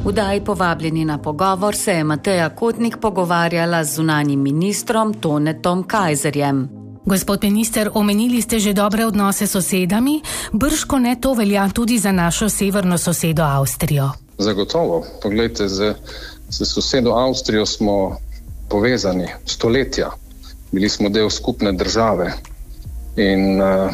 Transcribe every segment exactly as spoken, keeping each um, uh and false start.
V daji Povabljeni na pogovor se je Mateja Kotnik pogovarjala z zunanjim ministrom Tonetom Kajzerjem. Gospod minister, omenili ste že dobre odnose s sosedami, bržkone to velja tudi za našo severno sosedo Avstrijo. Zagotovo. Poglejte, z, z sosedo Avstrijo smo povezani stoletja. Bili smo del skupne države in uh,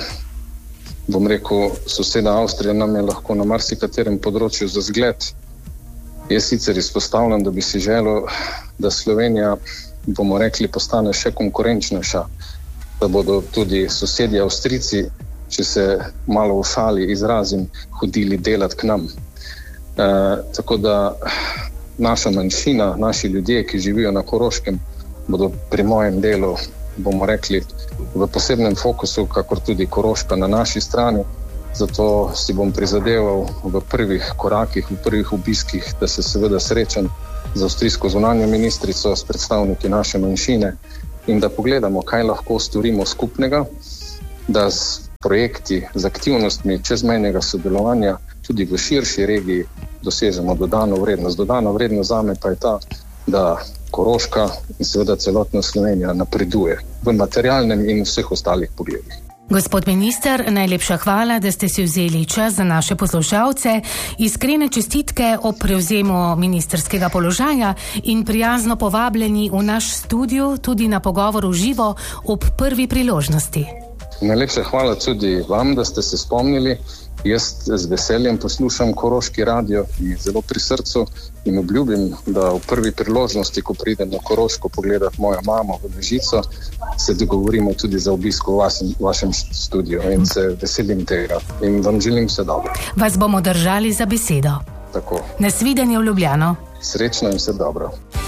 bom rekel, soseda Avstrija nam je lahko na marsikaterem področju za zgled. Jaz sicer izpostavljam, da bi si želel, da Slovenija, bomo rekli, postane še konkurenčnejša, da bodo tudi sosedje Avstrijci, če se malo v šali izrazim, hodili delati k nam. E, tako da naša manjšina, naši ljudje, ki živijo na Koroškem, bodo pri mojem delu, bomo rekli, v posebnem fokusu, kakor tudi Koroška na naši strani. Zato si bom prizadeval v prvih korakih, v prvih obiskih, da se seveda srečam z avstrijsko zunanjo ministrico, s predstavniki naše manjšine in da pogledamo, kaj lahko storimo skupnega, da s projekti, z aktivnostmi čezmejnega sodelovanja tudi v širši regiji dosežemo dodano vrednost. Dodana vrednost zame pa je ta, da Koroška in seveda celotna Slovenija napreduje v materialnem in vseh ostalih pogledih. Gospod minister, najlepša hvala, da ste si vzeli čas za naše poslušalce. Iskrene čestitke ob prevzemu ministerskega položaja in prijazno povabljeni v naš studio tudi na pogovor v živo ob prvi priložnosti. Najlepša hvala tudi vam, da ste se spomnili. Jaz z veseljem poslušam Koroški radio in zelo pri srcu in obljubim, da v prvi priložnosti, ko pridem na Koroško pogledati mojo mamo v Mežico, se dogovorimo tudi za obisk v vašem, vašem studiu in se veselim tega in vam želim vse dobro. Vas bomo držali za besedo. Tako. Nasvidenje v Ljubljano. Srečno in vse dobro.